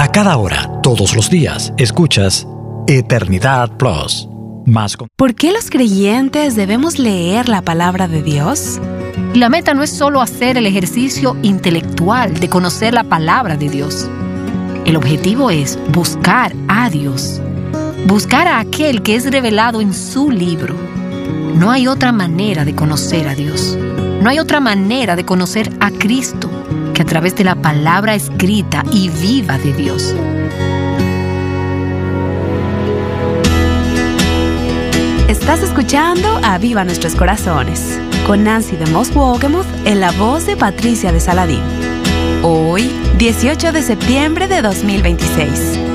A cada hora, todos los días, escuchas Eternidad Plus. ¿Por qué los creyentes debemos leer la palabra de Dios? La meta no es solo hacer el ejercicio intelectual de conocer la palabra de Dios. El objetivo es buscar a Dios, buscar a aquel que es revelado en su libro. No hay otra manera de conocer a Dios. No hay otra manera de conocer a Cristo que a través de la palabra escrita y viva de Dios. Estás escuchando Aviva Nuestros Corazones con Nancy de Moss Wogemuth en la voz de Patricia de Saladín. Hoy, 18 de septiembre de 2026.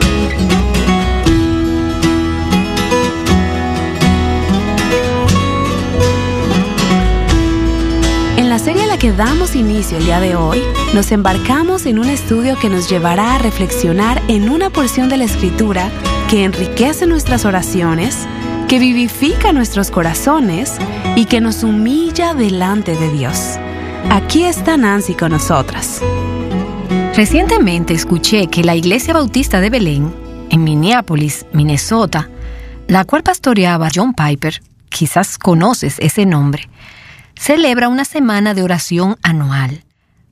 En la serie a la que damos inicio el día de hoy, nos embarcamos en un estudio que nos llevará a reflexionar en una porción de la Escritura que enriquece nuestras oraciones, que vivifica nuestros corazones y que nos humilla delante de Dios. Aquí está Nancy con nosotras. Recientemente escuché que la Iglesia Bautista de Belén, en Minneapolis, Minnesota, la cual pastoreaba John Piper, quizás conoces ese nombre, celebra una semana de oración anual.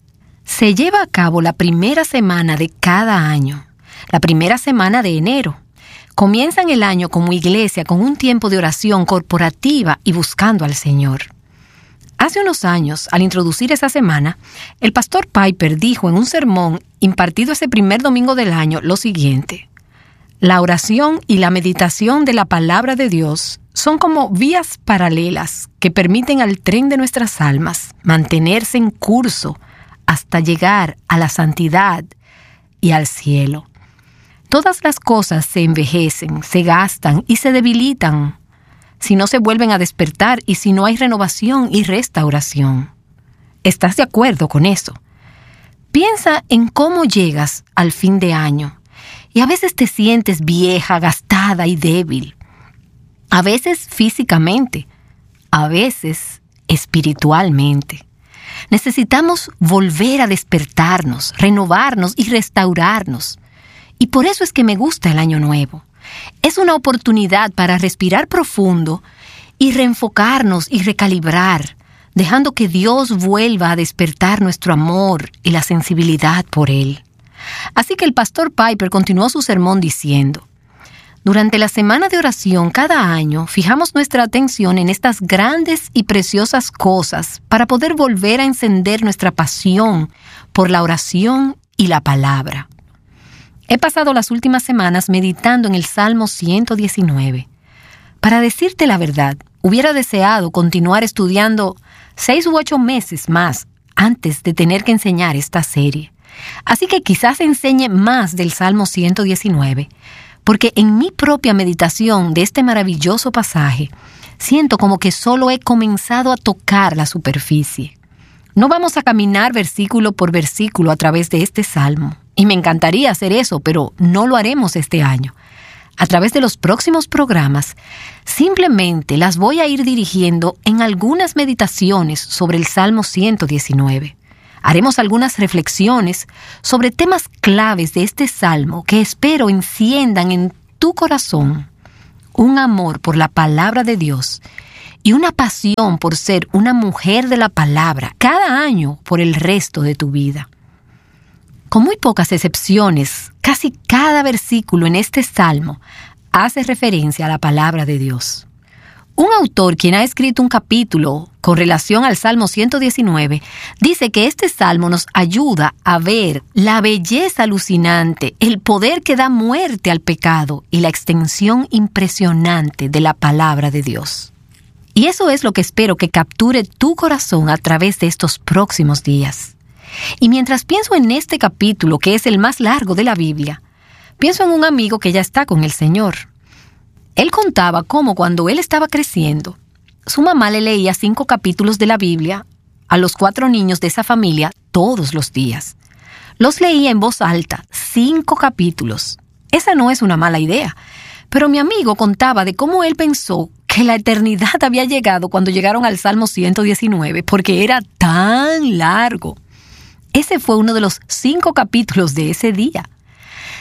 Se lleva a cabo la primera semana de cada año, la primera semana de enero. Comienzan el año como iglesia con un tiempo de oración corporativa y buscando al Señor. Hace unos años, al introducir esa semana, el pastor Piper dijo en un sermón impartido ese primer domingo del año lo siguiente: la oración y la meditación de la palabra de Dios son como vías paralelas que permiten al tren de nuestras almas mantenerse en curso hasta llegar a la santidad y al cielo. Todas las cosas se envejecen, se gastan y se debilitan si no se vuelven a despertar y si no hay renovación y restauración. ¿Estás de acuerdo con eso? Piensa en cómo llegas al fin de año y a veces te sientes vieja, gastada y débil. A veces físicamente, a veces espiritualmente. Necesitamos volver a despertarnos, renovarnos y restaurarnos. Y por eso es que me gusta el Año Nuevo. Es una oportunidad para respirar profundo y reenfocarnos y recalibrar, dejando que Dios vuelva a despertar nuestro amor y la sensibilidad por Él. Así que el pastor Piper continuó su sermón diciendo: durante la semana de oración cada año fijamos nuestra atención en estas grandes y preciosas cosas para poder volver a encender nuestra pasión por la oración y la palabra. He pasado las últimas semanas meditando en el Salmo 119. Para decirte la verdad, hubiera deseado continuar estudiando 6 u 8 meses más antes de tener que enseñar esta serie. Así que quizás enseñe más del Salmo 119, porque en mi propia meditación de este maravilloso pasaje, siento como que solo he comenzado a tocar la superficie. No vamos a caminar versículo por versículo a través de este salmo. Y me encantaría hacer eso, pero no lo haremos este año. A través de los próximos programas, simplemente las voy a ir dirigiendo en algunas meditaciones sobre el Salmo 119. Haremos algunas reflexiones sobre temas claves de este salmo que espero enciendan en tu corazón un amor por la palabra de Dios y una pasión por ser una mujer de la palabra cada año por el resto de tu vida. Con muy pocas excepciones, casi cada versículo en este salmo hace referencia a la palabra de Dios. Un autor quien ha escrito un capítulo con relación al Salmo 119 dice que este salmo nos ayuda a ver la belleza alucinante, el poder que da muerte al pecado y la extensión impresionante de la palabra de Dios. Y eso es lo que espero que capture tu corazón a través de estos próximos días. Y mientras pienso en este capítulo, que es el más largo de la Biblia, pienso en un amigo que ya está con el Señor. Él contaba cómo cuando él estaba creciendo, su mamá le leía 5 capítulos de la Biblia a los 4 niños de esa familia todos los días. Los leía en voz alta, 5 capítulos. Esa no es una mala idea, pero mi amigo contaba de cómo él pensó que la eternidad había llegado cuando llegaron al Salmo 119, porque era tan largo. Ese fue uno de los 5 capítulos de ese día.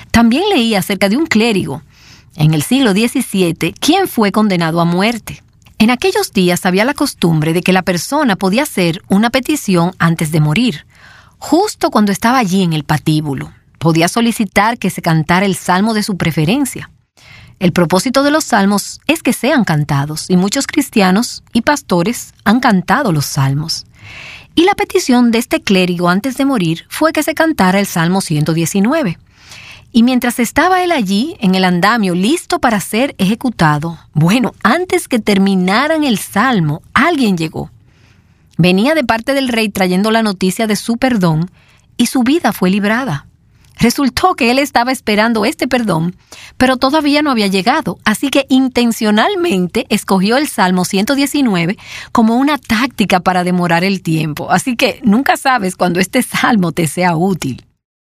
También leí acerca de un clérigo en el siglo XVII, quien fue condenado a muerte. En aquellos días había la costumbre de que la persona podía hacer una petición antes de morir, justo cuando estaba allí en el patíbulo. Podía solicitar que se cantara el salmo de su preferencia. El propósito de los salmos es que sean cantados, y muchos cristianos y pastores han cantado los salmos. Y la petición de este clérigo antes de morir fue que se cantara el Salmo 119. Y mientras estaba él allí, en el andamio, listo para ser ejecutado, antes que terminaran el salmo, alguien llegó. Venía de parte del rey trayendo la noticia de su perdón, y su vida fue librada. Resultó que él estaba esperando este perdón, pero todavía no había llegado, así que intencionalmente escogió el Salmo 119 como una táctica para demorar el tiempo. Así que nunca sabes cuándo este salmo te sea útil.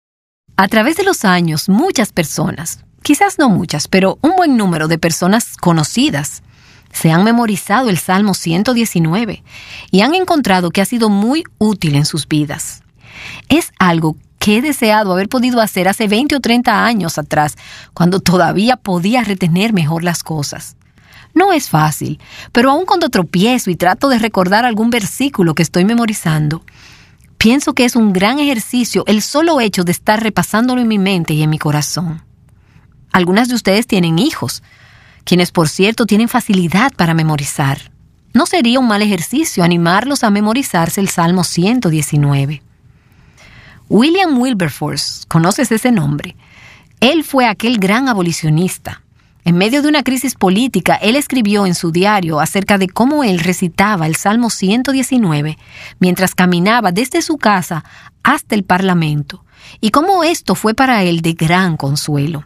A través de los años, muchas personas, quizás no muchas, pero un buen número de personas conocidas, se han memorizado el Salmo 119 y han encontrado que ha sido muy útil en sus vidas. Es algo que he deseado haber podido hacer hace 20 o 30 años atrás, cuando todavía podía retener mejor las cosas. No es fácil, pero aun cuando tropiezo y trato de recordar algún versículo que estoy memorizando, pienso que es un gran ejercicio el solo hecho de estar repasándolo en mi mente y en mi corazón. Algunas de ustedes tienen hijos, quienes por cierto tienen facilidad para memorizar. No sería un mal ejercicio animarlos a memorizarse el Salmo 119. William Wilberforce, ¿conoces ese nombre? Él fue aquel gran abolicionista. En medio de una crisis política, él escribió en su diario acerca de cómo él recitaba el Salmo 119 mientras caminaba desde su casa hasta el Parlamento, y cómo esto fue para él de gran consuelo.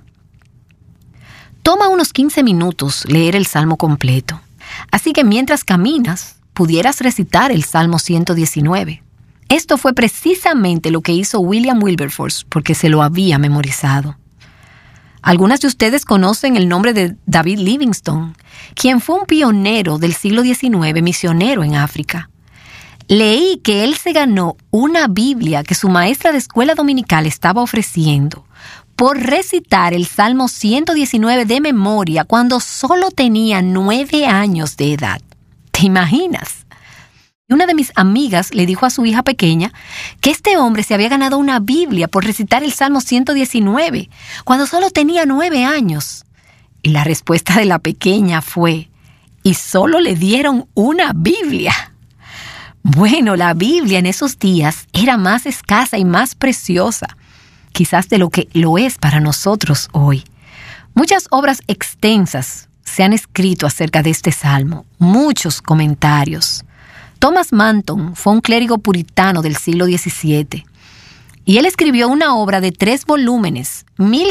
Toma unos 15 minutos leer el Salmo completo, así que mientras caminas, pudieras recitar el Salmo 119. Esto fue precisamente lo que hizo William Wilberforce, porque se lo había memorizado. Algunas de ustedes conocen el nombre de David Livingstone, quien fue un pionero del siglo XIX, misionero en África. Leí que él se ganó una Biblia que su maestra de escuela dominical estaba ofreciendo por recitar el Salmo 119 de memoria cuando solo tenía 9 años de edad. ¿Te imaginas? Una de mis amigas le dijo a su hija pequeña que este hombre se había ganado una Biblia por recitar el Salmo 119, cuando solo tenía 9 años. Y la respuesta de la pequeña fue: ¿y solo le dieron una Biblia? Bueno, la Biblia en esos días era más escasa y más preciosa, quizás de lo que lo es para nosotros hoy. Muchas obras extensas se han escrito acerca de este salmo, muchos comentarios. Thomas Manton fue un clérigo puritano del siglo XVII, y él escribió una obra de 3 volúmenes,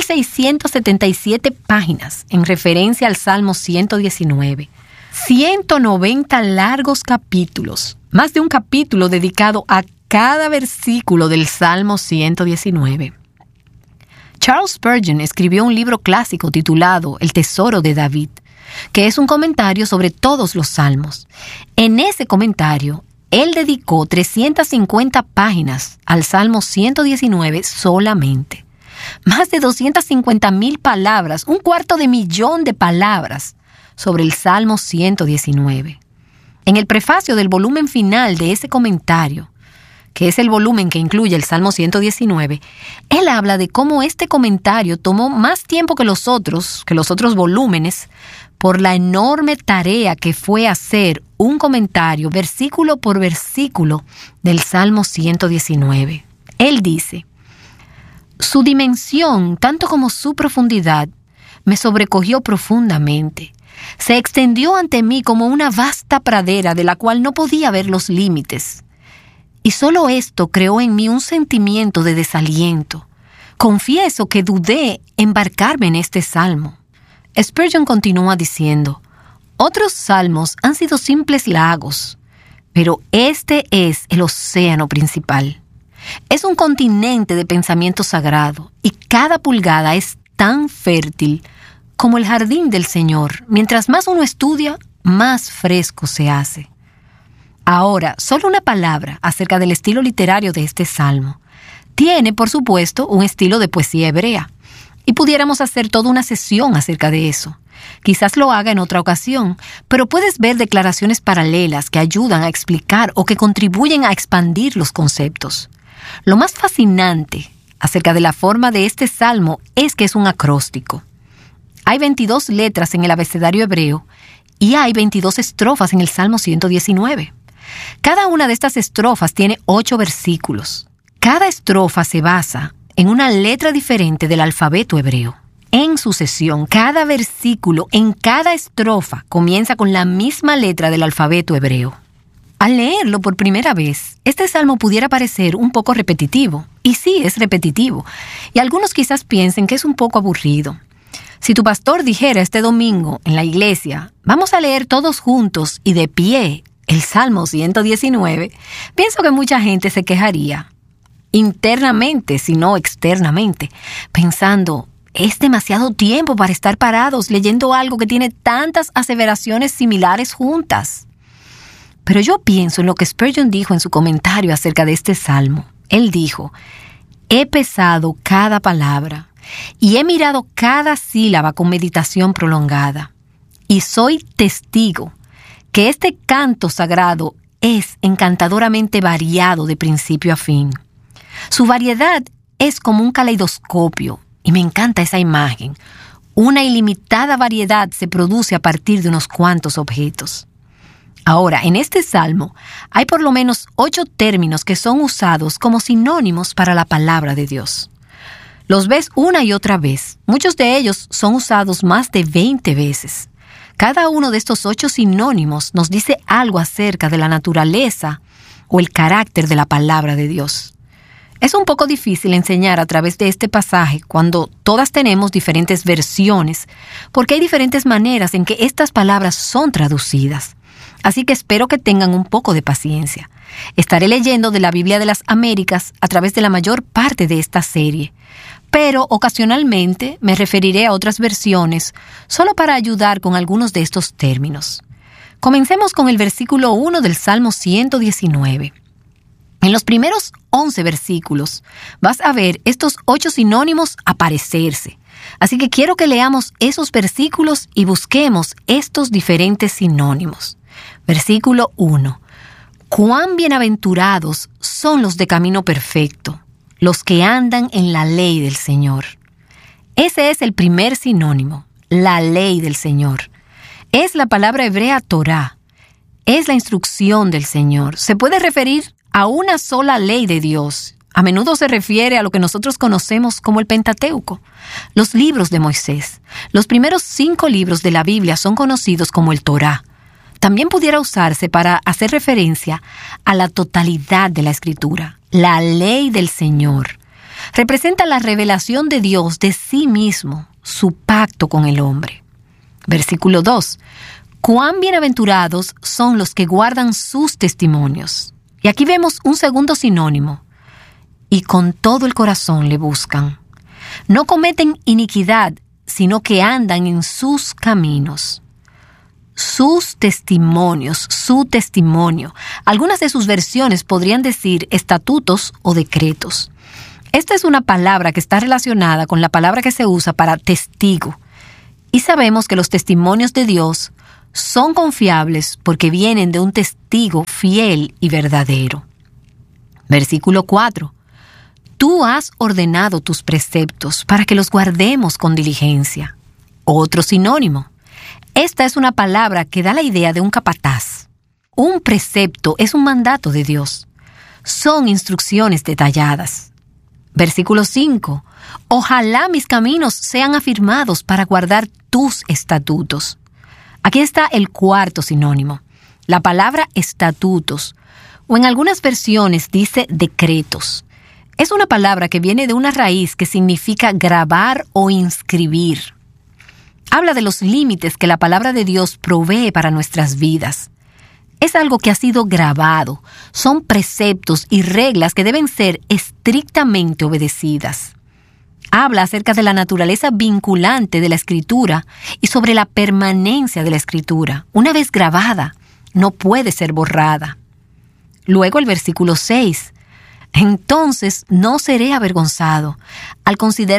1677 páginas, en referencia al Salmo 119. 190 largos capítulos, más de un capítulo dedicado a cada versículo del Salmo 119. Charles Spurgeon escribió un libro clásico titulado El Tesoro de David, que es un comentario sobre todos los salmos. En ese comentario, él dedicó 350 páginas al Salmo 119 solamente. Más de 250,000 palabras, 250,000 de palabras sobre el Salmo 119. En el prefacio del volumen final de ese comentario, que es el volumen que incluye el Salmo 119, él habla de cómo este comentario tomó más tiempo que los otros volúmenes, por la enorme tarea que fue hacer un comentario versículo por versículo del Salmo 119. Él dice: su dimensión, tanto como su profundidad, me sobrecogió profundamente. Se extendió ante mí como una vasta pradera de la cual no podía ver los límites. Y solo esto creó en mí un sentimiento de desaliento. Confieso que dudé embarcarme en este salmo. Spurgeon continúa diciendo: otros salmos han sido simples lagos, pero este es el océano principal. Es un continente de pensamiento sagrado, y cada pulgada es tan fértil como el jardín del Señor. Mientras más uno estudia, más fresco se hace. Ahora, solo una palabra acerca del estilo literario de este salmo. Tiene, por supuesto, un estilo de poesía hebrea. Y pudiéramos hacer toda una sesión acerca de eso. Quizás lo haga en otra ocasión, pero puedes ver declaraciones paralelas que ayudan a explicar o que contribuyen a expandir los conceptos. Lo más fascinante acerca de la forma de este salmo es que es un acróstico. Hay 22 letras en el abecedario hebreo y hay 22 estrofas en el Salmo 119. Cada una de estas estrofas tiene 8 versículos. Cada estrofa se basa en una letra diferente del alfabeto hebreo. En sucesión, cada versículo en cada estrofa comienza con la misma letra del alfabeto hebreo. Al leerlo por primera vez, este salmo pudiera parecer un poco repetitivo. Y sí, es repetitivo. Y algunos quizás piensen que es un poco aburrido. Si tu pastor dijera este domingo en la iglesia, vamos a leer todos juntos y de pie el Salmo 119, pienso que mucha gente se quejaría. Internamente, si no externamente, pensando, es demasiado tiempo para estar parados leyendo algo que tiene tantas aseveraciones similares juntas. Pero yo pienso en lo que Spurgeon dijo en su comentario acerca de este salmo. Él dijo, he pesado cada palabra y he mirado cada sílaba con meditación prolongada. Y soy testigo que este canto sagrado es encantadoramente variado de principio a fin. Su variedad es como un caleidoscopio, y me encanta esa imagen. Una ilimitada variedad se produce a partir de unos cuantos objetos. Ahora, en este salmo hay por lo menos 8 términos que son usados como sinónimos para la palabra de Dios. Los ves una y otra vez. Muchos de ellos son usados más de 20 veces. Cada uno de estos 8 sinónimos nos dice algo acerca de la naturaleza o el carácter de la palabra de Dios. Es un poco difícil enseñar a través de este pasaje cuando todas tenemos diferentes versiones, porque hay diferentes maneras en que estas palabras son traducidas. Así que espero que tengan un poco de paciencia. Estaré leyendo de la Biblia de las Américas a través de la mayor parte de esta serie, pero ocasionalmente me referiré a otras versiones solo para ayudar con algunos de estos términos. Comencemos con el versículo 1 del Salmo 119. En los primeros 11 versículos vas a ver estos 8 sinónimos aparecerse. Así que quiero que leamos esos versículos y busquemos estos diferentes sinónimos. Versículo 1. Cuán bienaventurados son los de camino perfecto, los que andan en la ley del Señor. Ese es el primer sinónimo, la ley del Señor. Es la palabra hebrea Torá. Es la instrucción del Señor. Se puede referir a una sola ley de Dios. A menudo se refiere a lo que nosotros conocemos como el Pentateuco, los libros de Moisés. Los primeros 5 libros de la Biblia son conocidos como el Torá. También pudiera usarse para hacer referencia a la totalidad de la Escritura. La ley del Señor representa la revelación de Dios de sí mismo, su pacto con el hombre. Versículo 2. Cuán bienaventurados son los que guardan sus testimonios. Y aquí vemos un segundo sinónimo. Y con todo el corazón le buscan. No cometen iniquidad, sino que andan en sus caminos. Sus testimonios, su testimonio. Algunas de sus versiones podrían decir estatutos o decretos. Esta es una palabra que está relacionada con la palabra que se usa para testigo. Y sabemos que los testimonios de Dios son confiables porque vienen de un testigo fiel y verdadero. Versículo 4. Tú has ordenado tus preceptos para que los guardemos con diligencia. Otro sinónimo. Esta es una palabra que da la idea de un capataz. Un precepto es un mandato de Dios. Son instrucciones detalladas. Versículo 5. Ojalá mis caminos sean afirmados para guardar tus estatutos. Aquí está el cuarto sinónimo. La palabra estatutos, o en algunas versiones dice decretos. Es una palabra que viene de una raíz que significa grabar o inscribir. Habla de los límites que la palabra de Dios provee para nuestras vidas. Es algo que ha sido grabado. Son preceptos y reglas que deben ser estrictamente obedecidas. Habla acerca de la naturaleza vinculante de la Escritura y sobre la permanencia de la Escritura. Una vez grabada, no puede ser borrada. Luego el versículo 6. Entonces no seré avergonzado al considerar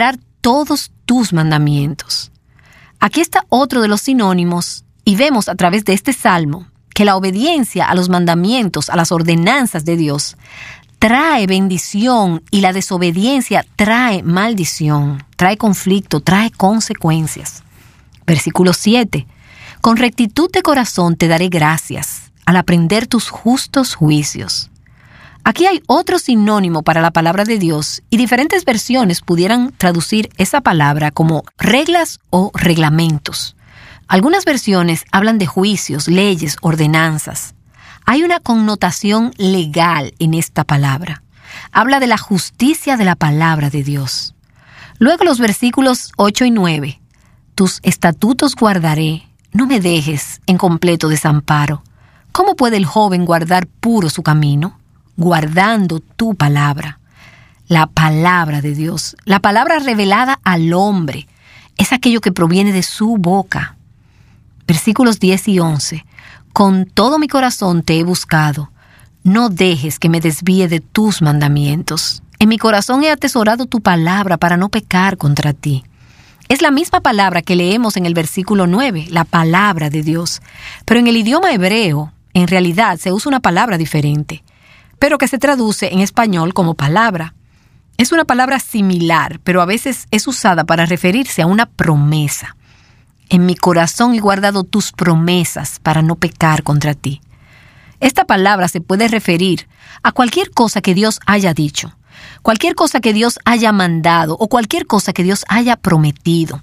todos tus mandamientos. Aquí está otro de los sinónimos, y vemos a través de este salmo que la obediencia a los mandamientos, a las ordenanzas de Dios, trae bendición y la desobediencia trae maldición, trae conflicto, trae consecuencias. Versículo 7. Con rectitud de corazón te daré gracias al aprender tus justos juicios. Aquí hay otro sinónimo para la palabra de Dios y diferentes versiones pudieran traducir esa palabra como reglas o reglamentos. Algunas versiones hablan de juicios, leyes, ordenanzas. Hay una connotación legal en esta palabra. Habla de la justicia de la palabra de Dios. Luego los versículos 8 y 9. Tus estatutos guardaré, no me dejes en completo desamparo. ¿Cómo puede el joven guardar puro su camino? Guardando tu palabra. La palabra de Dios, la palabra revelada al hombre, es aquello que proviene de su boca. Versículos 10 y 11. Con todo mi corazón te he buscado. No dejes que me desvíe de tus mandamientos. En mi corazón he atesorado tu palabra para no pecar contra ti. Es la misma palabra que leemos en el versículo 9, la palabra de Dios. Pero en el idioma hebreo, en realidad se usa una palabra diferente, pero que se traduce en español como palabra. Es una palabra similar, pero a veces es usada para referirse a una promesa. En mi corazón he guardado tus promesas para no pecar contra ti. Esta palabra se puede referir a cualquier cosa que Dios haya dicho, cualquier cosa que Dios haya mandado o cualquier cosa que Dios haya prometido.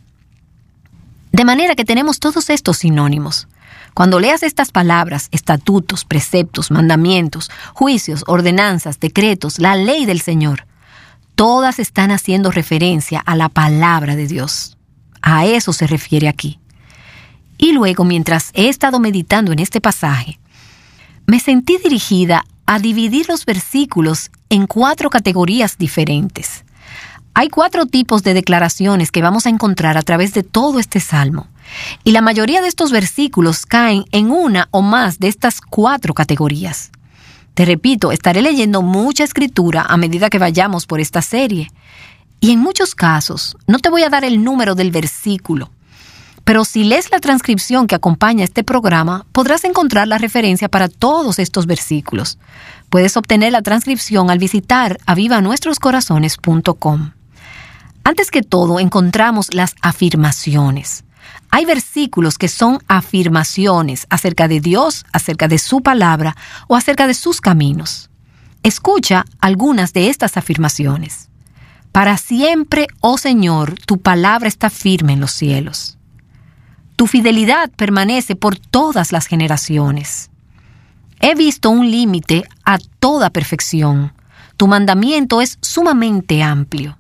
De manera que tenemos todos estos sinónimos. Cuando leas estas palabras, estatutos, preceptos, mandamientos, juicios, ordenanzas, decretos, la ley del Señor, todas están haciendo referencia a la palabra de Dios. A eso se refiere aquí. Y luego, mientras he estado meditando en este pasaje, me sentí dirigida a dividir los versículos en 4 categorías diferentes. Hay 4 tipos de declaraciones que vamos a encontrar a través de todo este salmo. Y la mayoría de estos versículos caen en una o más de estas 4 categorías. Te repito, estaré leyendo mucha escritura a medida que vayamos por esta serie. Y en muchos casos, no te voy a dar el número del versículo, pero si lees la transcripción que acompaña este programa, podrás encontrar la referencia para todos estos versículos. Puedes obtener la transcripción al visitar avivanuestroscorazones.com. Antes que todo, encontramos las afirmaciones. Hay versículos que son afirmaciones acerca de Dios, acerca de su palabra o acerca de sus caminos. Escucha algunas de estas afirmaciones. Para siempre, oh Señor, tu palabra está firme en los cielos. Tu fidelidad permanece por todas las generaciones. He visto un límite a toda perfección. Tu mandamiento es sumamente amplio.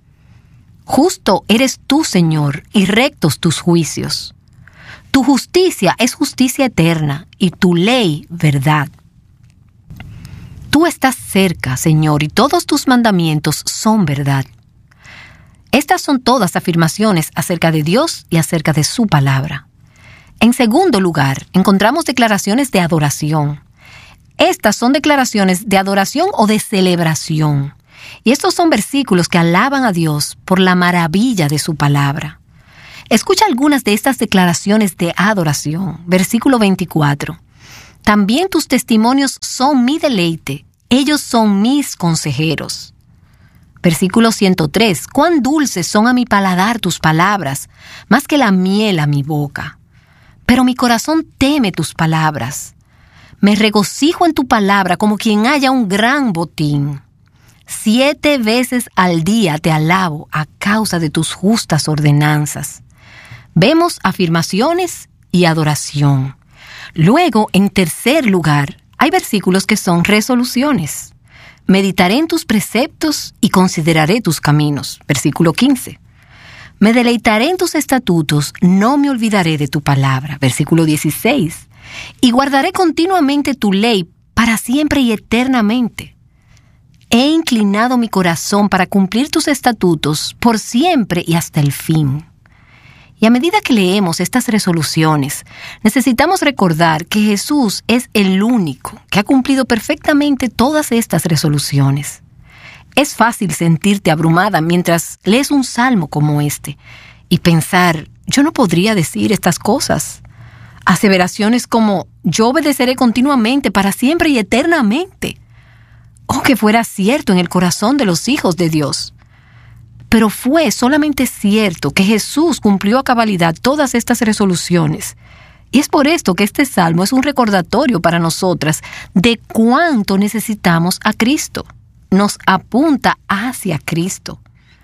Justo eres tú, Señor, y rectos tus juicios. Tu justicia es justicia eterna, y tu ley, verdad. Tú estás cerca, Señor, y todos tus mandamientos son verdad. Estas son todas afirmaciones acerca de Dios y acerca de su palabra. En segundo lugar, encontramos declaraciones de adoración. Estas son declaraciones de adoración o de celebración. Y estos son versículos que alaban a Dios por la maravilla de su palabra. Escucha algunas de estas declaraciones de adoración. Versículo 24. También tus testimonios son mi deleite. Ellos son mis consejeros. Versículo 103. Cuán dulces son a mi paladar tus palabras, más que la miel a mi boca. Pero mi corazón teme tus palabras. Me regocijo en tu palabra como quien halla un gran botín. 7 veces al día te alabo a causa de tus justas ordenanzas. Vemos afirmaciones y adoración. Luego, en tercer lugar, hay versículos que son resoluciones. Meditaré en tus preceptos y consideraré tus caminos. Versículo 15. Me deleitaré en tus estatutos, no me olvidaré de tu palabra. Versículo 16. Y guardaré continuamente tu ley para siempre y eternamente. He inclinado mi corazón para cumplir tus estatutos por siempre y hasta el fin. Y a medida que leemos estas resoluciones, necesitamos recordar que Jesús es el único que ha cumplido perfectamente todas estas resoluciones. Es fácil sentirte abrumada mientras lees un salmo como este y pensar, yo no podría decir estas cosas. Aseveraciones como, yo obedeceré continuamente, para siempre y eternamente. Oh, que fuera cierto en el corazón de los hijos de Dios. Pero fue solamente cierto que Jesús cumplió a cabalidad todas estas resoluciones. Y es por esto que este salmo es un recordatorio para nosotras de cuánto necesitamos a Cristo. Nos apunta hacia Cristo.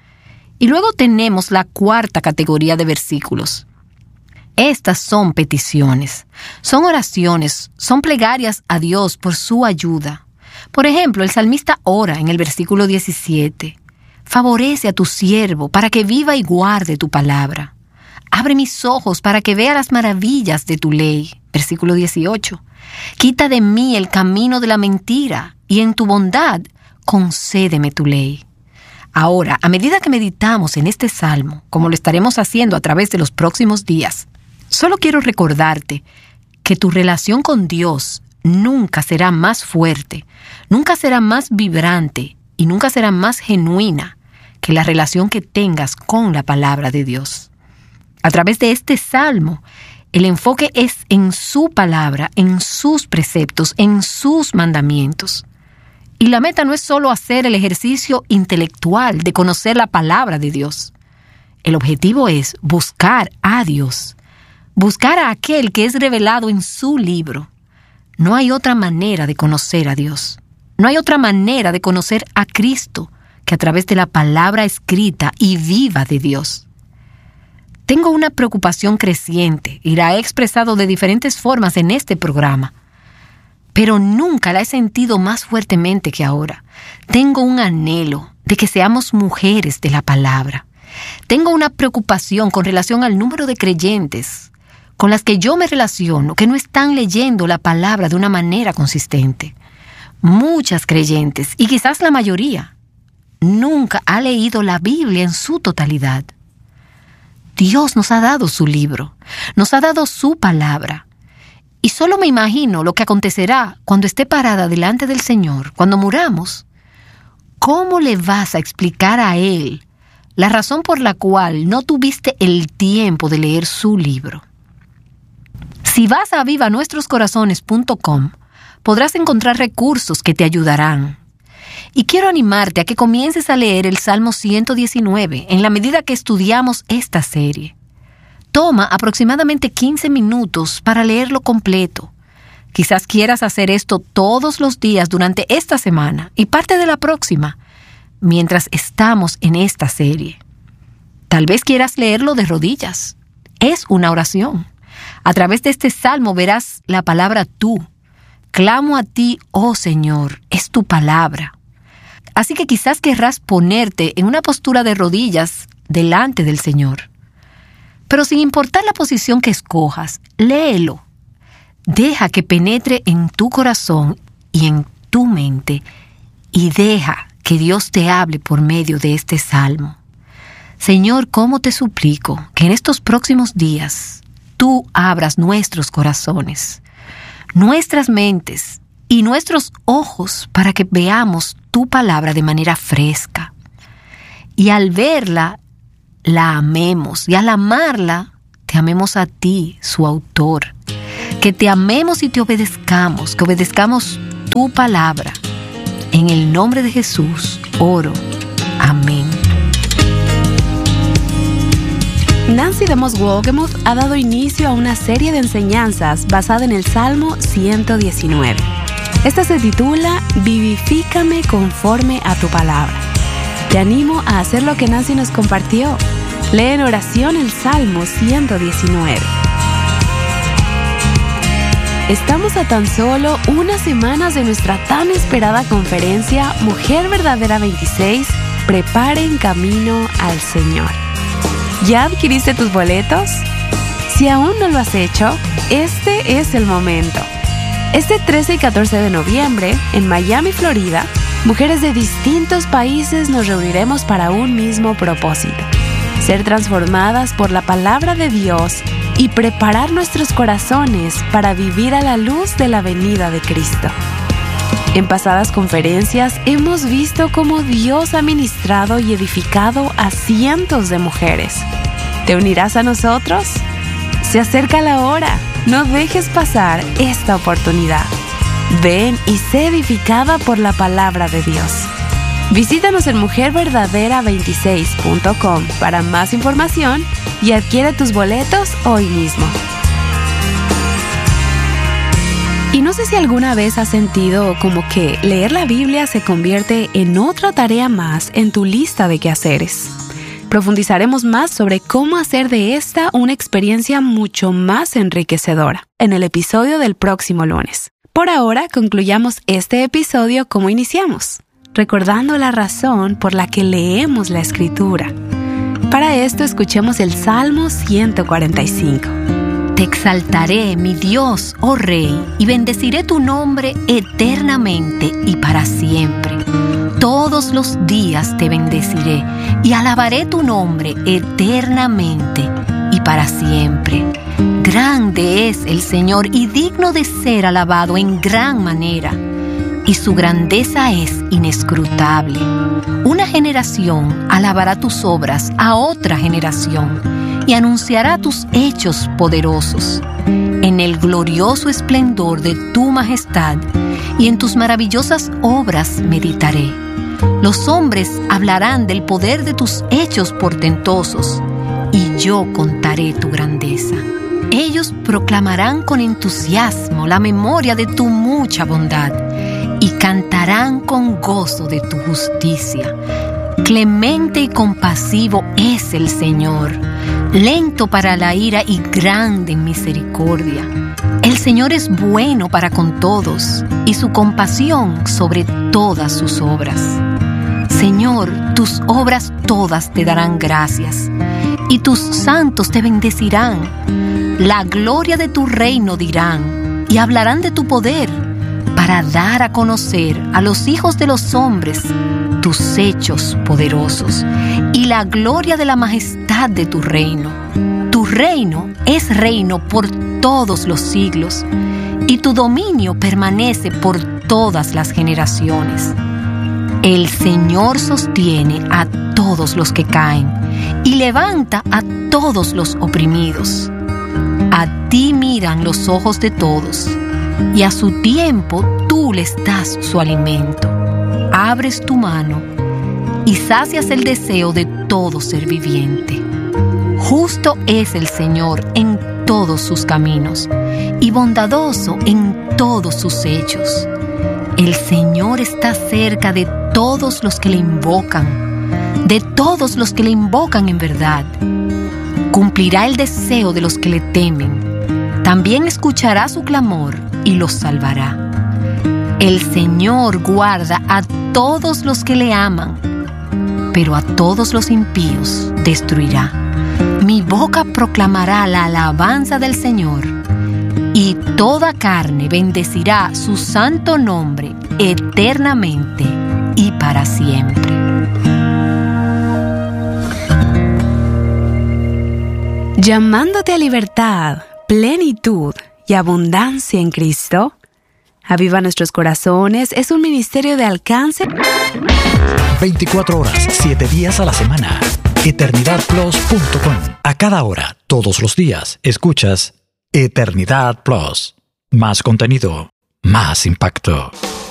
Y luego tenemos la cuarta categoría de versículos. Estas son peticiones, son oraciones, son plegarias a Dios por su ayuda. Por ejemplo, el salmista ora en el versículo 17. Favorece a tu siervo para que viva y guarde tu palabra. Abre mis ojos para que vea las maravillas de tu ley. Versículo 18. Quita de mí el camino de la mentira y en tu bondad concédeme tu ley. Ahora, a medida que meditamos en este salmo, como lo estaremos haciendo a través de los próximos días, solo quiero recordarte que tu relación con Dios nunca será más fuerte, nunca será más vibrante y nunca será más genuina que la relación que tengas con la palabra de Dios. A través de este salmo, el enfoque es en su palabra, en sus preceptos, en sus mandamientos. Y la meta no es solo hacer el ejercicio intelectual de conocer la palabra de Dios. El objetivo es buscar a Dios, buscar a aquel que es revelado en su libro. No hay otra manera de conocer a Dios. No hay otra manera de conocer a Cristo que a través de la palabra escrita y viva de Dios. Tengo una preocupación creciente y la he expresado de diferentes formas en este programa, pero nunca la he sentido más fuertemente que ahora. Tengo un anhelo de que seamos mujeres de la palabra. Tengo una preocupación con relación al número de creyentes con las que yo me relaciono que no están leyendo la palabra de una manera consistente. Muchas creyentes, y quizás la mayoría, nunca ha leído la Biblia en su totalidad. Dios nos ha dado su libro, nos ha dado su palabra. Y solo me imagino lo que acontecerá cuando esté parada delante del Señor, cuando muramos. ¿Cómo le vas a explicar a Él la razón por la cual no tuviste el tiempo de leer su libro? Si vas a avivanuestroscorazones.com, podrás encontrar recursos que te ayudarán. Y quiero animarte a que comiences a leer el Salmo 119 en la medida que estudiamos esta serie. Toma aproximadamente 15 minutos para leerlo completo. Quizás quieras hacer esto todos los días durante esta semana y parte de la próxima, mientras estamos en esta serie. Tal vez quieras leerlo de rodillas. Es una oración. A través de este salmo verás la palabra tú. Clamo a ti, oh Señor, es tu palabra. Así que quizás querrás ponerte en una postura de rodillas delante del Señor. Pero sin importar la posición que escojas, léelo. Deja que penetre en tu corazón y en tu mente y deja que Dios te hable por medio de este salmo. Señor, cómo te suplico que en estos próximos días tú abras nuestros corazones, nuestras mentes y nuestros ojos para que veamos tu palabra de manera fresca. Y al verla, la amemos, y al amarla, te amemos a ti, su autor. Que te amemos y te obedezcamos, que obedezcamos tu palabra. En el nombre de Jesús, oro. Amén. Nancy DeMoss Wolgemuth ha dado inicio a una serie de enseñanzas basada en el Salmo 119. Esta se titula Vivifícame conforme a tu palabra. Te animo a hacer lo que Nancy nos compartió. Lee en oración el Salmo 119. Estamos a tan solo unas semanas de nuestra tan esperada conferencia Mujer Verdadera 26, Preparen camino al Señor. ¿Ya adquiriste tus boletos? Si aún no lo has hecho, este es el momento. Este 13 y 14 de noviembre, en Miami, Florida, mujeres de distintos países nos reuniremos para un mismo propósito: ser transformadas por la palabra de Dios y preparar nuestros corazones para vivir a la luz de la venida de Cristo. En pasadas conferencias hemos visto cómo Dios ha ministrado y edificado a cientos de mujeres. ¿Te unirás a nosotros? Se acerca la hora. No dejes pasar esta oportunidad. Ven y sé edificada por la palabra de Dios. Visítanos en mujerverdadera26.com para más información y adquiere tus boletos hoy mismo. Y no sé si alguna vez has sentido como que leer la Biblia se convierte en otra tarea más en tu lista de quehaceres. Profundizaremos más sobre cómo hacer de esta una experiencia mucho más enriquecedora en el episodio del próximo lunes. Por ahora, concluyamos este episodio como iniciamos, recordando la razón por la que leemos la Escritura. Para esto, escuchemos el Salmo 145. Te exaltaré, mi Dios, oh Rey, y bendeciré tu nombre eternamente y para siempre. Todos los días te bendeciré y alabaré tu nombre eternamente y para siempre. Grande es el Señor y digno de ser alabado en gran manera, y su grandeza es inescrutable. Una generación alabará tus obras a otra generación y anunciará tus hechos poderosos. En el glorioso esplendor de tu majestad y en tus maravillosas obras meditaré. Los hombres hablarán del poder de tus hechos portentosos, y yo contaré tu grandeza. Ellos proclamarán con entusiasmo la memoria de tu mucha bondad, y cantarán con gozo de tu justicia. Clemente y compasivo es el Señor, lento para la ira y grande en misericordia. El Señor es bueno para con todos, y su compasión sobre todas sus obras. Señor, tus obras todas te darán gracias, y tus santos te bendecirán. La gloria de tu reino dirán, y hablarán de tu poder, para dar a conocer a los hijos de los hombres tus hechos poderosos, y la gloria de la majestad de tu reino. Tu reino es reino por todos los siglos, y tu dominio permanece por todas las generaciones. El Señor sostiene a todos los que caen y levanta a todos los oprimidos. A ti miran los ojos de todos, y a su tiempo tú les das su alimento. Abres tu mano y sacias el deseo de todo ser viviente. Justo es el Señor en todos sus caminos y bondadoso en todos sus hechos. El Señor está cerca de todos los que le invocan, de todos los que le invocan en verdad. Cumplirá el deseo de los que le temen. También escuchará su clamor y los salvará. El Señor guarda a todos los que le aman, pero a todos los impíos destruirá. Mi boca proclamará la alabanza del Señor, y toda carne bendecirá su santo nombre eternamente y para siempre. Llamándote a libertad, plenitud y abundancia en Cristo. Aviva Nuestros Corazones es un ministerio de alcance 24 horas, 7 días a la semana. EternidadPlus.com. A cada hora, todos los días, escuchas Eternidad Plus. Más contenido, más impacto.